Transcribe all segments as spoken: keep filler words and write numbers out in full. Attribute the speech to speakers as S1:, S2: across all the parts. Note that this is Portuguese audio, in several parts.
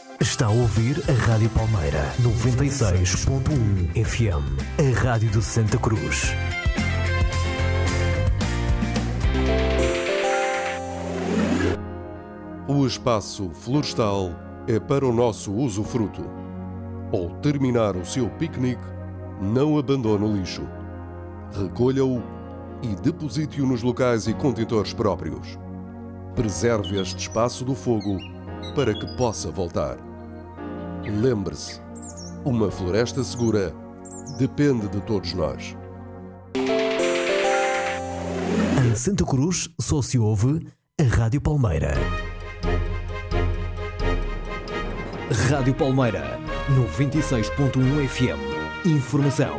S1: Está a ouvir a Rádio Palmeira, noventa e seis ponto um F M, a Rádio de Santa Cruz.
S2: O espaço florestal é para o nosso usufruto. Ao terminar o seu piquenique, não abandone o lixo. Recolha-o e deposite-o nos locais e contentores próprios. Preserve este espaço do fogo para que possa voltar. Lembre-se, uma floresta segura depende de todos nós.
S1: Em Santa Cruz só se ouve a Rádio Palmeira. Rádio Palmeira, noventa e seis ponto um F M. Informação.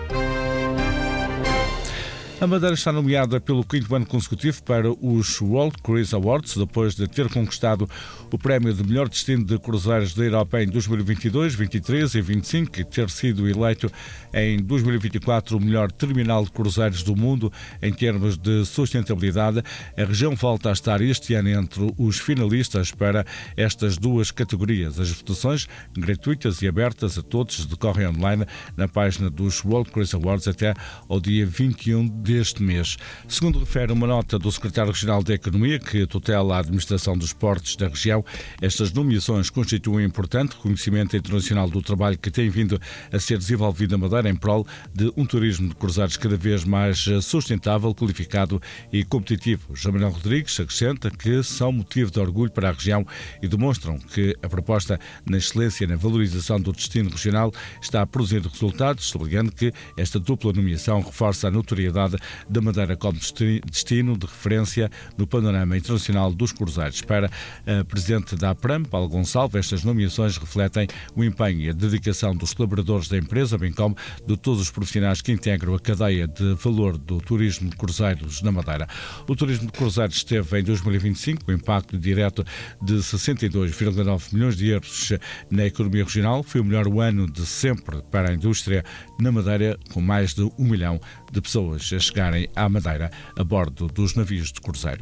S3: A Madeira está nomeada pelo quinto ano consecutivo para os World Cruise Awards, depois de ter conquistado o prémio de melhor destino de cruzeiros da Europa em dois mil e vinte e dois, vinte e três e vinte e cinco e ter sido eleito em dois mil e vinte e quatro o melhor terminal de cruzeiros do mundo em termos de sustentabilidade. A região volta a estar este ano entre os finalistas para estas duas categorias. As votações, gratuitas e abertas a todos, decorrem online na página dos World Cruise Awards até ao dia vinte e um deste mês. Segundo refere uma nota do Secretário Regional da Economia, que tutela a administração dos portos da região, estas nomeações constituem um importante reconhecimento internacional do trabalho que tem vindo a ser desenvolvido na Madeira em prol de um turismo de cruzeiros cada vez mais sustentável, qualificado e competitivo. João Manuel Rodrigues acrescenta que são motivo de orgulho para a região e demonstram que a proposta na excelência e na valorização do destino regional está a produzir resultados, sublinhando que esta dupla nomeação reforça a notoriedade da Madeira como destino de referência no panorama internacional dos cruzeiros. Para a Presidente da APRAM, Paulo Gonçalves, estas nomeações refletem o empenho e a dedicação dos colaboradores da empresa, bem como de todos os profissionais que integram a cadeia de valor do turismo de cruzeiros na Madeira. O turismo de cruzeiros teve em dois mil e vinte e cinco um impacto direto de sessenta e dois vírgula nove milhões de euros na economia regional. Foi o melhor ano de sempre para a indústria na Madeira, com mais de um milhão de pessoas a chegarem à Madeira a bordo dos navios de cruzeiro.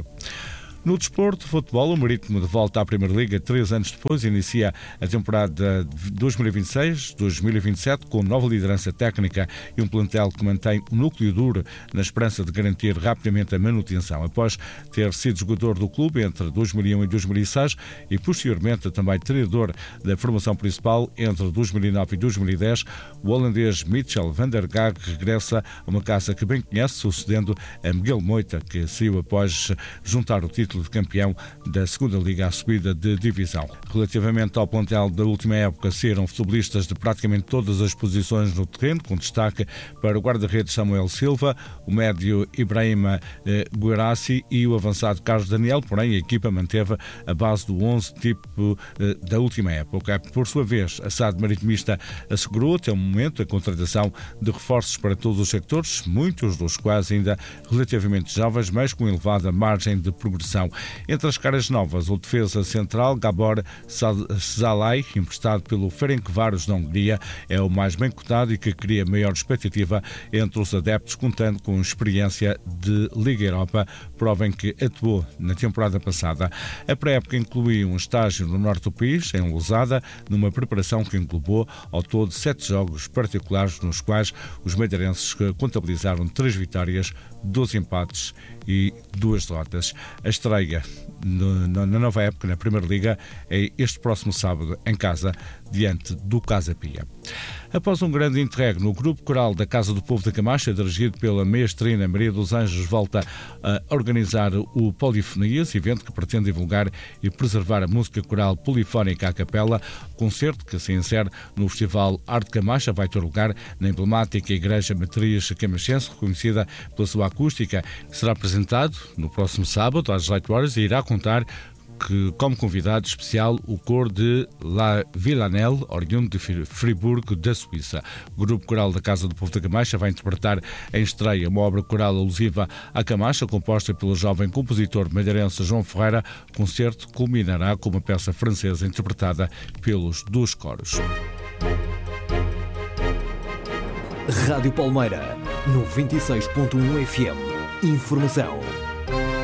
S3: No desporto, futebol, o Marítimo de volta à Primeira Liga três anos depois inicia a temporada dois mil e vinte e seis dois mil e vinte e sete com nova liderança técnica e um plantel que mantém o núcleo duro na esperança de garantir rapidamente a manutenção. Após ter sido jogador do clube entre dois mil e um e dois mil e seis e posteriormente também treinador da formação principal entre dois mil e nove e dois mil e dez, o holandês Mitchell van der Gaag regressa a uma casa que bem conhece, sucedendo a Miguel Moita, que saiu após juntar o título de campeão da segunda Liga à subida de divisão. Relativamente ao plantel da última época, saíram futebolistas de praticamente todas as posições no terreno, com destaque para o guarda-redes Samuel Silva, o médio Ibrahima eh, Guarassi e o avançado Carlos Daniel, porém a equipa manteve a base do onze tipo eh, da última época. Por sua vez, a S A D Maritimista assegurou até o momento a contratação de reforços para todos os sectores, muitos dos quais ainda relativamente jovens, mas com elevada margem de progressão. Entre as caras novas, o defesa central Gabor Szalai, emprestado pelo Ferencváros da Hungria, é o mais bem cotado e que cria maior expectativa entre os adeptos, contando com experiência de Liga Europa, prova em que atuou na temporada passada. A pré-época incluiu um estágio no norte do país, em Lousada, numa preparação que englobou ao todo sete jogos particulares, nos quais os madeirenses contabilizaram três vitórias, doze empates e duas derrotas. A estreia na nova época na Primeira Liga é este próximo sábado em casa, diante do Casa Pia. Após um grande interregno, o Grupo Coral da Casa do Povo da Camacha, dirigido pela maestrina Maria dos Anjos, volta a organizar o Polifonias, evento que pretende divulgar e preservar a música coral polifónica à capela. O concerto, que se insere no Festival Arte Camacha, vai ter lugar na emblemática Igreja Matriz Camachense, reconhecida pela sua acústica. Será apresentado no próximo sábado, às dezoito horas, e irá contar que, como convidado especial, o coro de La Villanelle, oriundo de Friburgo, da Suíça. O Grupo Coral da Casa do Povo da Camacha vai interpretar em estreia uma obra coral alusiva à Camacha, composta pelo jovem compositor madeirense João Ferreira. O concerto culminará com uma peça francesa interpretada pelos dois coros.
S1: Rádio Palmeira, noventa e seis ponto um F M. Informação.